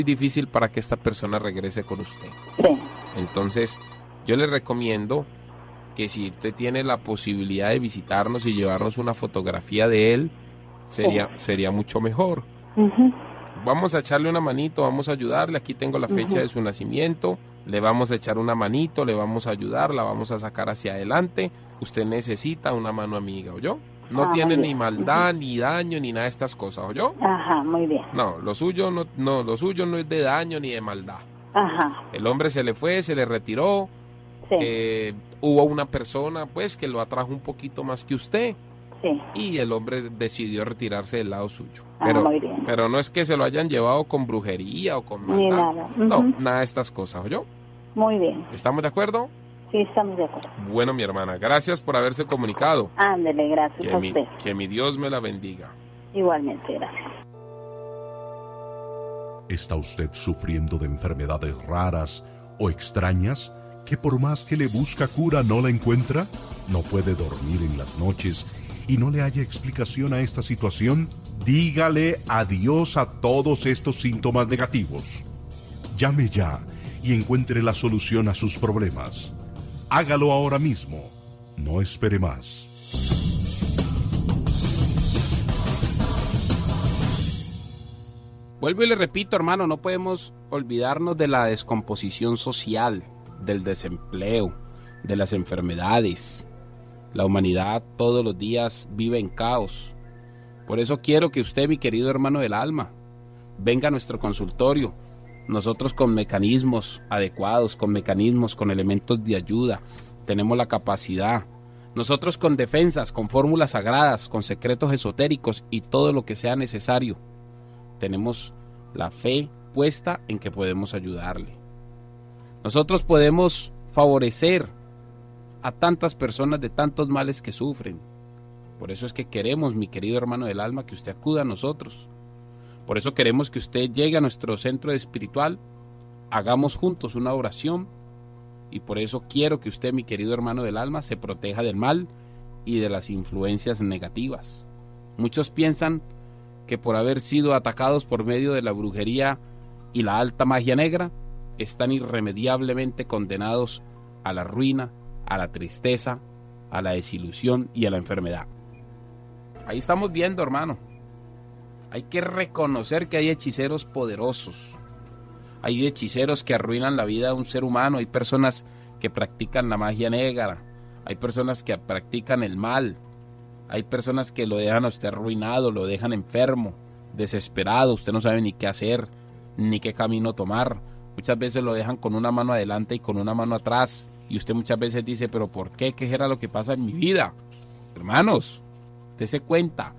difícil para que esta persona regrese con usted. Sí. Entonces, yo le recomiendo que si usted tiene la posibilidad de visitarnos y llevarnos una fotografía de él, sería mucho mejor. Ujú. Vamos a echarle una manito, vamos a ayudarle. Aquí tengo la fecha de su nacimiento. Le vamos a echar una manito, le vamos a ayudar, la vamos a sacar hacia adelante. Usted necesita una mano amiga, ¿oyó? No tiene muy ni bien. maldad, ni daño, ni nada de estas cosas, ¿oyó? Ajá, muy bien. No, lo suyo lo suyo no es de daño ni de maldad. Ajá, El hombre se le fue, se le retiró. sí, Hubo una persona, pues, que lo atrajo un poquito más que usted. sí. Y el hombre decidió retirarse del lado suyo. Muy bien. Pero no es que se lo hayan llevado con brujería o con Ni maldad. nada. No, Ujú. nada de estas cosas, ¿oyó? Muy bien. ¿Estamos de acuerdo? Sí, estamos de acuerdo. Bueno, mi hermana, gracias por haberse comunicado. Ándele, gracias a usted. Que mi Dios me la bendiga. Igualmente, gracias. ¿Está usted sufriendo de enfermedades raras o extrañas que por más que le busca cura no la encuentra? ¿No puede dormir en las noches y no le haya explicación a esta situación? Dígale adiós a todos estos síntomas negativos. Llame ya y encuentre la solución a sus problemas. Hágalo ahora mismo. No espere más. Vuelvo y le repito, hermano, no podemos olvidarnos de la descomposición social, del desempleo, de las enfermedades. La humanidad todos los días vive en caos. Por eso quiero que usted, mi querido hermano del alma, venga a nuestro consultorio. Nosotros con mecanismos adecuados, con mecanismos, con elementos de ayuda, tenemos la capacidad. Nosotros con defensas, con fórmulas sagradas, con secretos esotéricos y todo lo que sea necesario. Tenemos la fe puesta en que podemos ayudarle. Nosotros podemos favorecer a tantas personas de tantos males que sufren. Por eso es que queremos, mi querido hermano del alma, que usted acuda a nosotros. Por eso queremos que usted llegue a nuestro centro espiritual, hagamos juntos una oración, y por eso quiero que usted, mi querido hermano del alma, se proteja del mal y de las influencias negativas. Muchos piensan que por haber sido atacados por medio de la brujería y la alta magia negra, están irremediablemente condenados a la ruina, a la tristeza, a la desilusión y a la enfermedad. Ahí estamos viendo, hermano. Hay que reconocer que hay hechiceros poderosos. Hay hechiceros que arruinan la vida de un ser humano. Hay personas que practican la magia negra. Hay personas que practican el mal. Hay personas que lo dejan a usted arruinado, lo dejan enfermo, desesperado. Usted no sabe ni qué hacer, ni qué camino tomar. Muchas veces lo dejan con una mano adelante y con una mano atrás. Y usted muchas veces dice, ¿pero por qué? ¿Qué era lo que pasa en mi vida? Hermanos, dése cuenta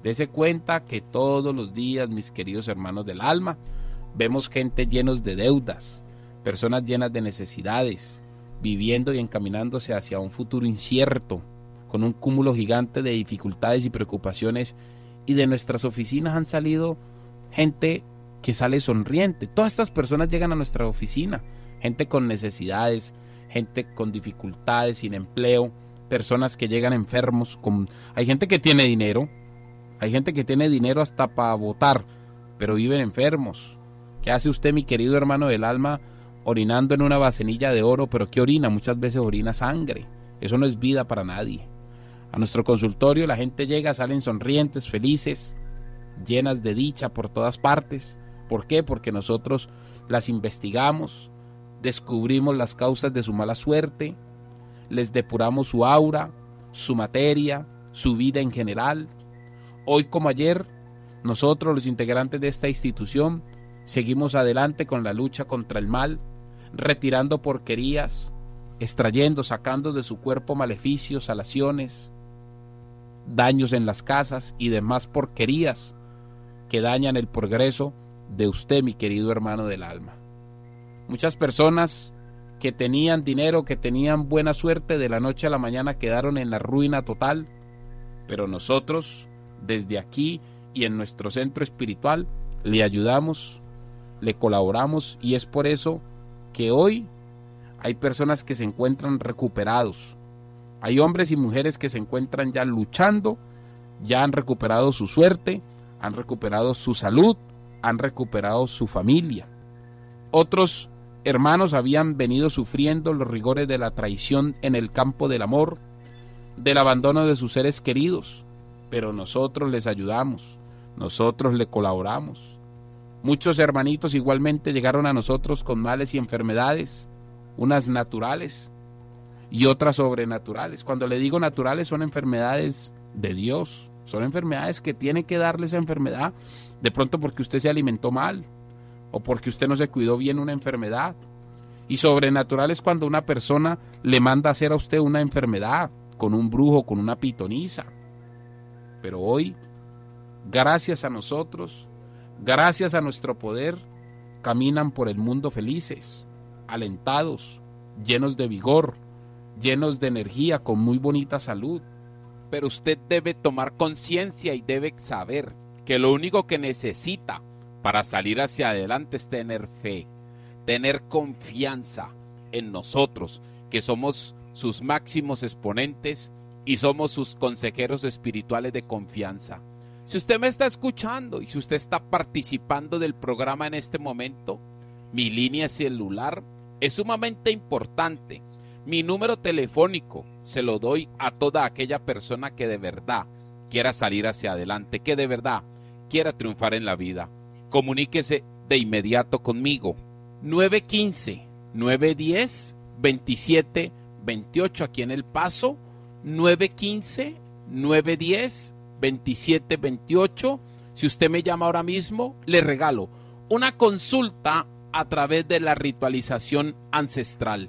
que todos los días, mis queridos hermanos del alma, vemos gente llenos de deudas, personas llenas de necesidades, viviendo y encaminándose hacia un futuro incierto, con un cúmulo gigante de dificultades y preocupaciones, y de nuestras oficinas han salido gente que sale sonriente. Todas estas personas llegan a nuestra oficina, gente con necesidades, gente con dificultades, sin empleo, personas que llegan enfermos, hay gente que tiene dinero, hay gente que tiene dinero hasta para votar, pero viven enfermos. ¿Qué hace usted, mi querido hermano del alma, orinando en una vasenilla de oro? ¿Pero qué orina? Muchas veces orina sangre. Eso no es vida para nadie. A nuestro consultorio la gente llega, salen sonrientes, felices, llenas de dicha por todas partes. ¿Por qué? Porque nosotros las investigamos, descubrimos las causas de su mala suerte, les depuramos su aura, su materia, su vida en general. Hoy como ayer, nosotros los integrantes de esta institución seguimos adelante con la lucha contra el mal, retirando porquerías, extrayendo, sacando de su cuerpo maleficios, salaciones, daños en las casas y demás porquerías que dañan el progreso de usted, mi querido hermano del alma. Muchas personas que tenían dinero, que tenían buena suerte, de la noche a la mañana quedaron en la ruina total, pero nosotros, desde aquí y en nuestro centro espiritual, le ayudamos, le colaboramos, y es por eso que hoy hay personas que se encuentran recuperados. Hay hombres y mujeres que se encuentran ya luchando, ya han recuperado su suerte, han recuperado su salud, han recuperado su familia. Otros hermanos habían venido sufriendo los rigores de la traición en el campo del amor, del abandono de sus seres queridos, pero nosotros les ayudamos, nosotros le colaboramos. Muchos hermanitos igualmente llegaron a nosotros con males y enfermedades, unas naturales y otras sobrenaturales. Cuando le digo naturales, son enfermedades de Dios, son enfermedades que tiene que darle esa enfermedad, de pronto porque usted se alimentó mal, o porque usted no se cuidó bien una enfermedad. Y sobrenatural es cuando una persona le manda a hacer a usted una enfermedad, con un brujo, con una pitonisa. Pero hoy, gracias a nosotros, gracias a nuestro poder, caminan por el mundo felices, alentados, llenos de vigor, llenos de energía, con muy bonita salud. Pero usted debe tomar conciencia y debe saber que lo único que necesita para salir hacia adelante es tener fe, tener confianza en nosotros, que somos sus máximos exponentes y somos sus consejeros espirituales de confianza. Si usted me está escuchando y si usted está participando del programa en este momento, mi línea celular es sumamente importante. Mi número telefónico se lo doy a toda aquella persona que de verdad quiera salir hacia adelante, que de verdad quiera triunfar en la vida. Comuníquese de inmediato conmigo. 915-910-2728 aquí en El Paso. 915-910-2728. Si usted me llama ahora mismo, le regalo una consulta a través de la ritualización ancestral.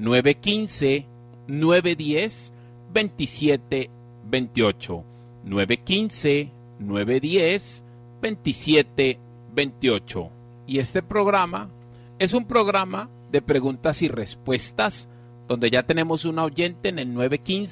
915-910-2728. 915-910-2728. Y este programa es un programa de preguntas y respuestas, donde ya tenemos una oyente en el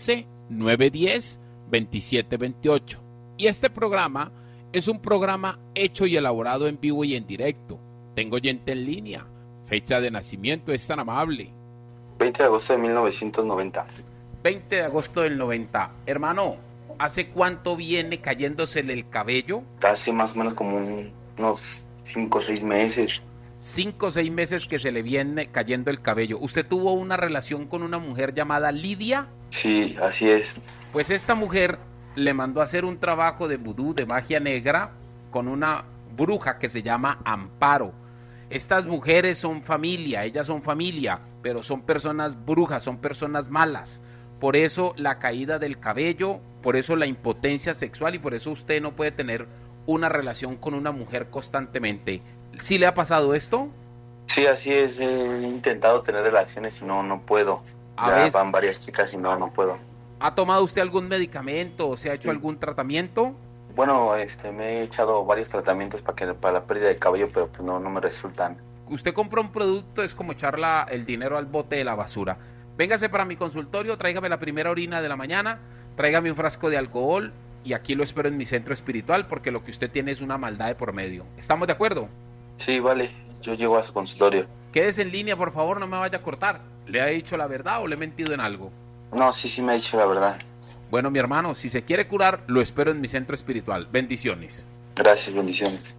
915-910-2728. Y este programa es un programa hecho y elaborado en vivo y en directo. Tengo oyente en línea. Fecha de nacimiento, es tan amable. 20 de agosto de 1990. 20 de agosto del 90. Hermano, ¿hace cuánto viene cayéndosele el cabello? Hace más o menos como unos 5 o 6 meses. 5 o 6 meses que se le viene cayendo el cabello. ¿Usted tuvo una relación con una mujer llamada Lidia? Sí, así es. Pues esta mujer le mandó a hacer un trabajo de vudú, de magia negra, con una bruja que se llama Amparo. Estas mujeres son familia, ellas son familia, pero son personas brujas, son personas malas. Por eso la caída del cabello, por eso la impotencia sexual y por eso usted no puede tener una relación con una mujer constantemente. ¿Sí le ha pasado esto? Sí, así es. He intentado tener relaciones y no puedo. Van varias chicas y no puedo. ¿Ha tomado usted algún medicamento o se ha hecho algún tratamiento? Bueno, me he echado varios tratamientos para la pérdida de cabello, pero pues no me resultan. Usted compra un producto, es como echar el dinero al bote de la basura. Véngase para mi consultorio, tráigame la primera orina de la mañana, tráigame un frasco de alcohol y aquí lo espero en mi centro espiritual, porque lo que usted tiene es una maldad de por medio. ¿Estamos de acuerdo? Sí, vale, yo llego a su consultorio. Quédese en línea, por favor, no me vaya a cortar. ¿Le ha dicho la verdad o le he mentido en algo? No, sí me ha dicho la verdad. Bueno, mi hermano, si se quiere curar, lo espero en mi centro espiritual. Bendiciones. Gracias, bendiciones.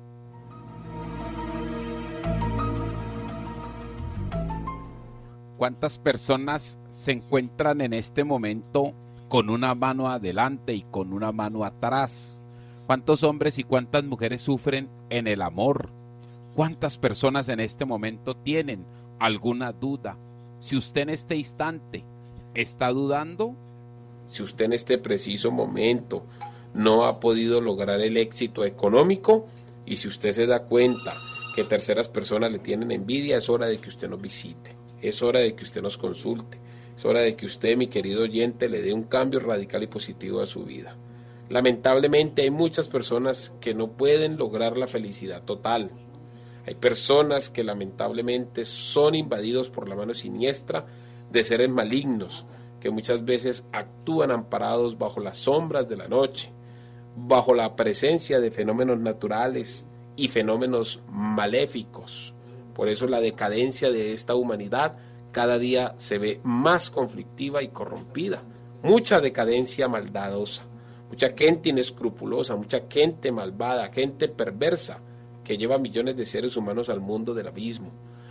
¿Cuántas personas se encuentran en este momento con una mano adelante y con una mano atrás? ¿Cuántos hombres y cuántas mujeres sufren en el amor? ¿Cuántas personas en este momento tienen alguna duda? Si usted en este instante está dudando, si usted en este preciso momento no ha podido lograr el éxito económico y si usted se da cuenta que terceras personas le tienen envidia, es hora de que usted nos visite, es hora de que usted nos consulte, es hora de que usted, mi querido oyente, le dé un cambio radical y positivo a su vida. Lamentablemente hay muchas personas que no pueden lograr la felicidad total. Hay personas que lamentablemente son invadidos por la mano siniestra de seres malignos, que muchas veces actúan amparados bajo las sombras de la noche, bajo la presencia de fenómenos naturales y fenómenos maléficos. Por eso la decadencia de esta humanidad cada día se ve más conflictiva y corrompida. Mucha decadencia maldadosa, mucha gente inescrupulosa, mucha gente malvada, gente perversa que lleva millones de seres humanos al mundo del abismo.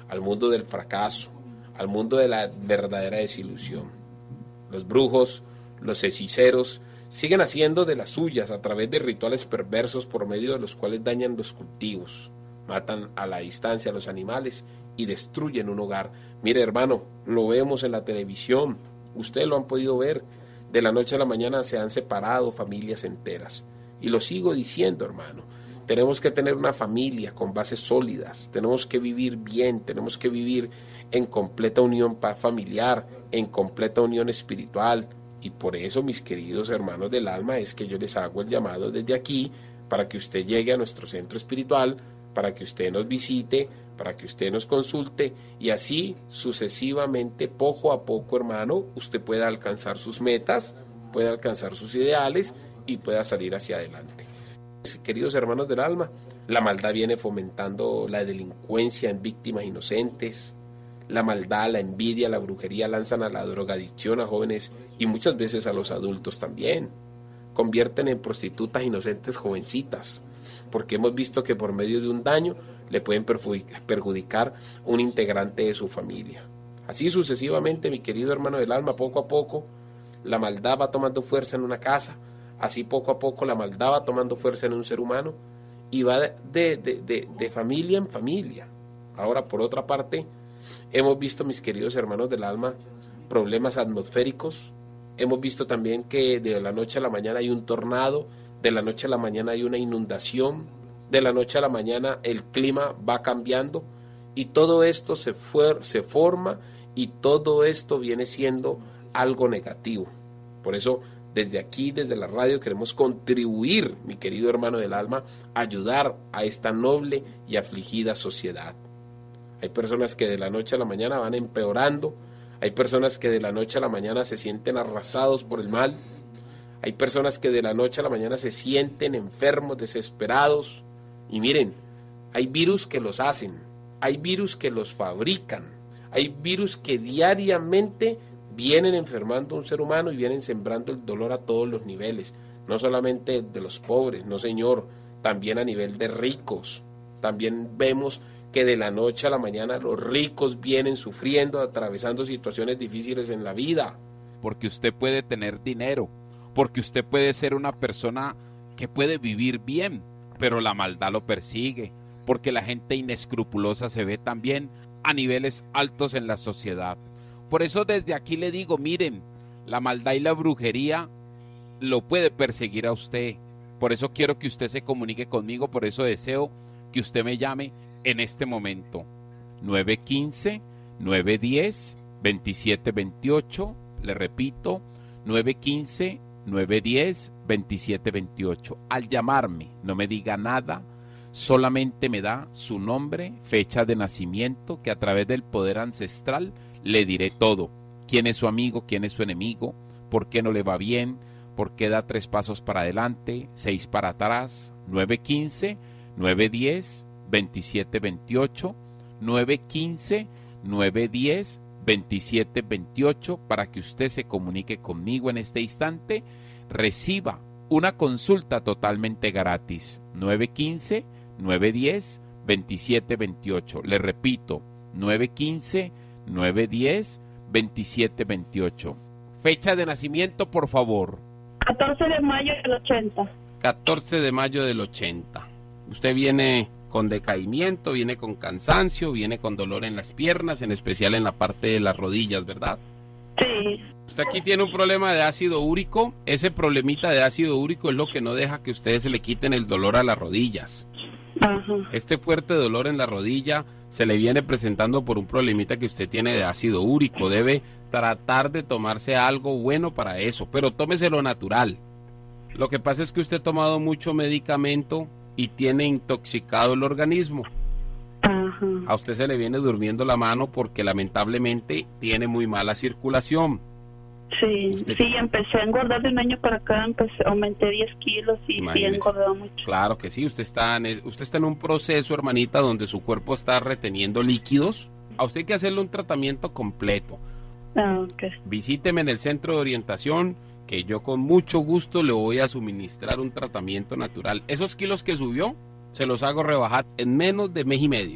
al mundo del fracaso, al mundo de la verdadera desilusión. Los brujos, los hechiceros, siguen haciendo de las suyas a través de rituales perversos por medio de los cuales dañan los cultivos, matan a la distancia a los animales y destruyen un hogar. Mire, hermano, lo vemos en la televisión, ustedes lo han podido ver, de la noche a la mañana se han separado familias enteras. Y lo sigo diciendo, hermano, tenemos que tener una familia con bases sólidas, tenemos que vivir bien, tenemos que vivir en completa unión familiar, en completa unión espiritual. Y por eso, mis queridos hermanos del alma, es que yo les hago el llamado desde aquí para que usted llegue a nuestro centro espiritual, para que usted nos visite, para que usted nos consulte y así sucesivamente, poco a poco, hermano, usted pueda alcanzar sus metas, pueda alcanzar sus ideales y pueda salir hacia adelante. Queridos hermanos del alma, la maldad viene fomentando la delincuencia en víctimas inocentes. La maldad, la envidia, la brujería lanzan a la drogadicción a jóvenes y muchas veces a los adultos también. Convierten en prostitutas inocentes jovencitas, porque hemos visto que por medio de un daño le pueden perjudicar un integrante de su familia. Así sucesivamente, mi querido hermano del alma, poco a poco la maldad va tomando fuerza en una casa, así poco a poco la maldad va tomando fuerza en un ser humano y va de familia en familia. Ahora, por otra parte, hemos visto, mis queridos hermanos del alma, problemas atmosféricos. Hemos visto también que de la noche a la mañana hay un tornado, de la noche a la mañana hay una inundación, de la noche a la mañana el clima va cambiando y todo esto se forma y todo esto viene siendo algo negativo. Por eso, desde aquí, desde la radio, queremos contribuir, mi querido hermano del alma, a ayudar a esta noble y afligida sociedad. Hay personas que de la noche a la mañana van empeorando, hay personas que de la noche a la mañana se sienten arrasados por el mal, hay personas que de la noche a la mañana se sienten enfermos, desesperados, y miren, hay virus que los hacen, hay virus que los fabrican, hay virus que diariamente vienen enfermando a un ser humano y vienen sembrando el dolor a todos los niveles, no solamente de los pobres, no señor, también a nivel de ricos. También vemos que de la noche a la mañana los ricos vienen sufriendo, atravesando situaciones difíciles en la vida. Porque usted puede tener dinero, porque usted puede ser una persona que puede vivir bien, pero la maldad lo persigue, porque la gente inescrupulosa se ve también a niveles altos en la sociedad. Por eso desde aquí le digo, miren, la maldad y la brujería lo puede perseguir a usted. Por eso quiero que usted se comunique conmigo, por eso deseo que usted me llame en este momento. 915-910-2728, le repito, 915-910-2728. Al llamarme, no me diga nada, solamente me da su nombre, fecha de nacimiento, que a través del poder ancestral le diré todo. ¿Quién es su amigo? ¿Quién es su enemigo? ¿Por qué no le va bien? ¿Por qué da 3 pasos para adelante, 6 para atrás? 915-910-2728, 915-910-2728, para que usted se comunique conmigo en este instante, reciba una consulta totalmente gratis. 915-910-2728, le repito, 915-910-2728. Fecha de nacimiento, por favor. 14 de mayo del 80. 14 de mayo del 80. Usted viene con decaimiento, viene con cansancio, viene con dolor en las piernas, en especial en la parte de las rodillas, ¿verdad? Sí. Usted aquí tiene un problema de ácido úrico. Ese problemita de ácido úrico es lo que no deja que ustedes se le quiten el dolor a las rodillas. Ajá. Este fuerte dolor en la rodilla se le viene presentando por un problemita que usted tiene de ácido úrico. Debe tratar de tomarse algo bueno para eso, pero tómese lo natural. Lo que pasa es que usted ha tomado mucho medicamento y tiene intoxicado el organismo. Ajá. A usted se le viene durmiendo la mano porque lamentablemente tiene muy mala circulación. Sí, sí, empecé a engordar de un año para acá, aumenté 10 kilos y sí he engordado mucho. Claro que sí, usted está en un proceso, hermanita, donde su cuerpo está reteniendo líquidos. A usted hay que hacerle un tratamiento completo. Ah, okay. Visíteme en el centro de orientación, que yo con mucho gusto le voy a suministrar un tratamiento natural. Esos kilos que subió, se los hago rebajar en menos de mes y medio.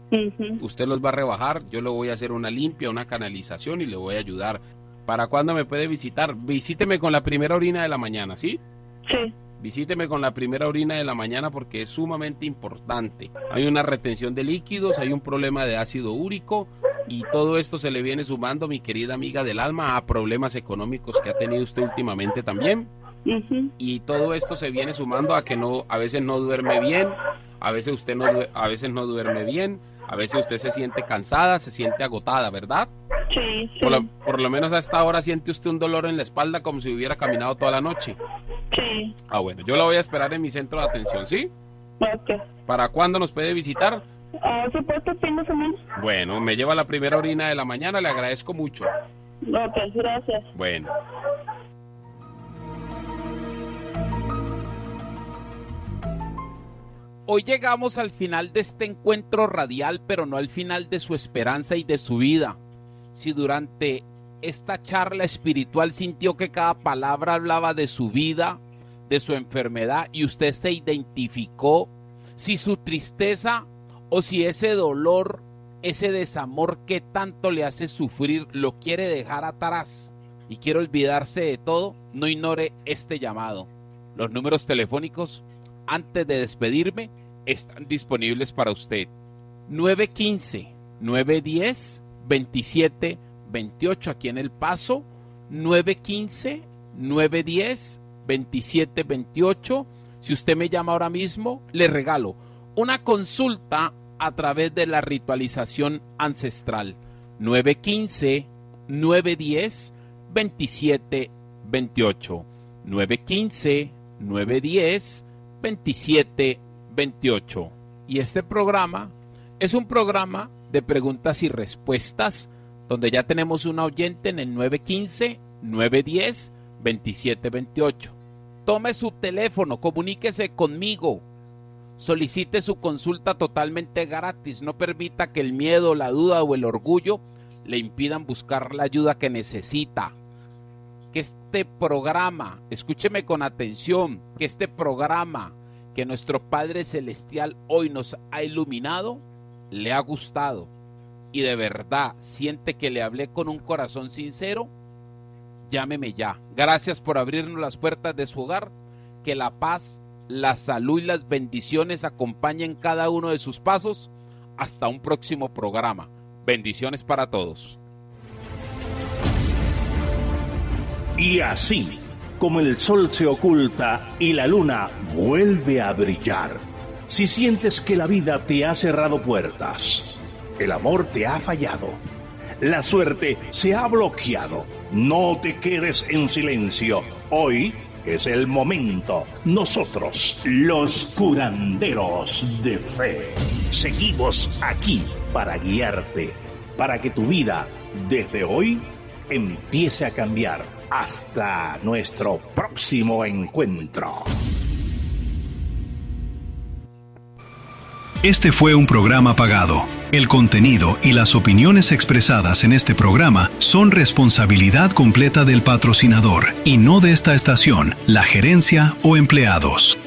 Usted los va a rebajar, yo le voy a hacer una limpia, una canalización y le voy a ayudar. ¿Para cuándo me puede visitar? Visíteme con la primera orina de la mañana, ¿sí? Sí. Visíteme con la primera orina de la mañana porque es sumamente importante. Hay una retención de líquidos, hay un problema de ácido úrico y todo esto se le viene sumando, mi querida amiga del alma, a problemas económicos que ha tenido usted últimamente también. Y todo esto se viene sumando a que a veces no duerme bien, a veces no duerme bien, a veces usted se siente cansada, se siente agotada, ¿verdad? Sí. Por lo menos a esta hora siente usted un dolor en la espalda como si hubiera caminado toda la noche. Sí. Bueno, yo la voy a esperar en mi centro de atención, ¿sí? Ok. ¿Para cuándo nos puede visitar? Supuesto, fin de semana. Bueno, me lleva la primera orina de la mañana, le agradezco mucho. Ok, gracias. Bueno. Hoy llegamos al final de este encuentro radial, pero no al final de su esperanza y de su vida. Si durante esta charla espiritual sintió que cada palabra hablaba de su vida, de su enfermedad, y usted se identificó, si su tristeza o si ese dolor, ese desamor que tanto le hace sufrir, lo quiere dejar atrás y quiere olvidarse de todo, no ignore este llamado. Los números telefónicos, antes de despedirme, están disponibles para usted. 915-910-2728 aquí en El Paso. 915-910-2728. Si usted me llama ahora mismo, le regalo una consulta a través de la ritualización ancestral. 915-910-2728. 915-910-2728. Y este programa es un programa de preguntas y respuestas donde ya tenemos una oyente en el 915-910-2728. Tome su teléfono, comuníquese conmigo, solicite su consulta totalmente gratis. No permita que el miedo, la duda o el orgullo le impidan buscar la ayuda que necesita. Que este programa, escúcheme con atención, que este programa que nuestro Padre Celestial hoy nos ha iluminado, le ha gustado y de verdad siente que le hablé con un corazón sincero, llámeme ya. Gracias por abrirnos las puertas de su hogar. Que la paz, la salud y las bendiciones acompañen cada uno de sus pasos. Hasta un próximo programa. Bendiciones para todos. Y así como el sol se oculta y la luna vuelve a brillar, si sientes que la vida te ha cerrado puertas, el amor te ha fallado, la suerte se ha bloqueado, no te quedes en silencio. Hoy es el momento. Nosotros, los curanderos de fe, seguimos aquí para guiarte, para que tu vida desde hoy empiece a cambiar. Hasta nuestro próximo encuentro. Este fue un programa pagado. El contenido y las opiniones expresadas en este programa son responsabilidad completa del patrocinador y no de esta estación, la gerencia o empleados.